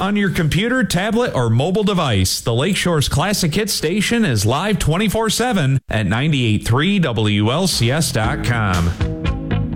on your computer, tablet, or mobile device. The Lakeshore's Classic Hits station is live 24/7 at 98.3 WLCS.com.